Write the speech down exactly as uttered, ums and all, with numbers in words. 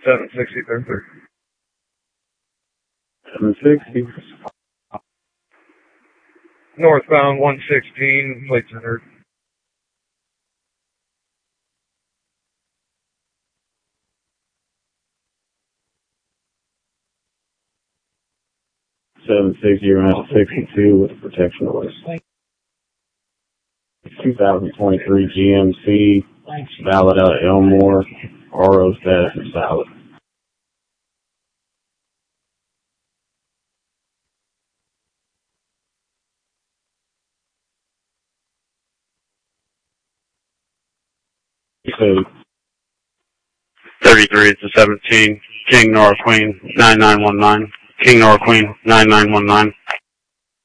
seven sixty, third third. seven sixty. Northbound one sixteen, late center. seven sixty around sixty-two with protection order. twenty twenty-three G M C, valid out of Elmore, R O status is valid. So, thirty-three, it's a seventeen, King Nora Queen, nine nine one nine, King Nora Queen, nine nine one nine.